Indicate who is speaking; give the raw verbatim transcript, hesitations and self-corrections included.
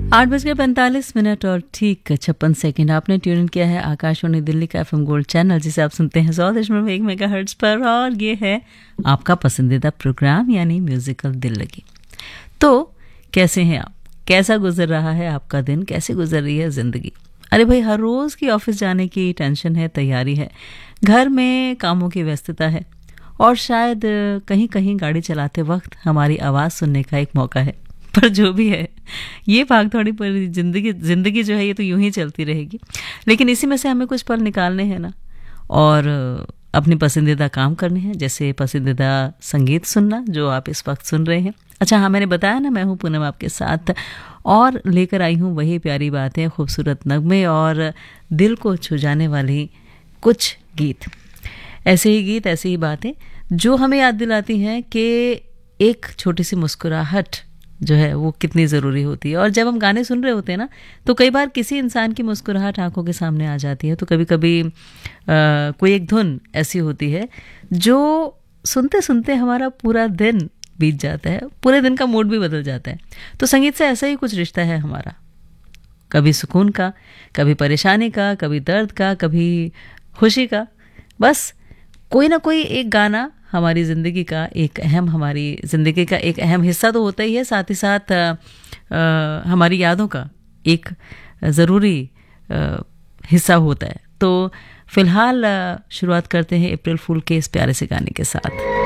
Speaker 1: आठ बज के पैंतालीस मिनट और ठीक छप्पन सेकंड आपने ट्यून किया है आकाशवाणी दिल्ली का एफएम गोल्ड चैनल, जिसे आप सुनते हैं सौ दशमलव एक मेगाहर्ट्ज पर, और ये है आपका पसंदीदा प्रोग्राम यानी म्यूजिकल दिल लगी। तो कैसे हैं आप? कैसा गुजर रहा है आपका दिन? कैसे गुजर रही है जिंदगी? अरे भाई, हर रोज की ऑफिस जाने की टेंशन है, तैयारी है, घर में कामों की व्यस्तता है, और शायद कहीं कहीं गाड़ी चलाते वक्त हमारी आवाज़ सुनने का एक मौका है। पर जो भी है, ये भागदौड़ी पर जिंदगी जिंदगी जो है ये तो यूं ही चलती रहेगी। लेकिन इसी में से हमें कुछ पल निकालने हैं ना, और अपनी पसंदीदा काम करने हैं, जैसे पसंदीदा संगीत सुनना जो आप इस वक्त सुन रहे हैं। अच्छा हाँ, मैंने बताया ना, मैं हूँ पूनम आपके साथ, और लेकर आई हूँ वही प्यारी बातें, खूबसूरत नगमे और दिल को छू जाने वाली कुछ गीत। ऐसे ही गीत, ऐसी ही बातें जो हमें याद दिलाती हैं कि एक छोटी सी मुस्कुराहट जो है वो कितनी ज़रूरी होती है। और जब हम गाने सुन रहे होते हैं ना, तो कई बार किसी इंसान की मुस्कुराहट आंखों के सामने आ जाती है। तो कभी कभी आ, कोई एक धुन ऐसी होती है जो सुनते सुनते हमारा पूरा दिन बीत जाता है, पूरे दिन का मूड भी बदल जाता है। तो संगीत से ऐसा ही कुछ रिश्ता है हमारा, कभी सुकून का, कभी परेशानी का, कभी दर्द का, कभी खुशी का। बस कोई ना कोई एक गाना हमारी ज़िंदगी का एक अहम हमारी ज़िंदगी का एक अहम हिस्सा तो होता ही है, साथ ही साथ आ, आ, हमारी यादों का एक ज़रूरी आ, हिस्सा होता है। तो फिलहाल शुरुआत करते हैं अप्रैल फूल के इस प्यारे से गाने के साथ।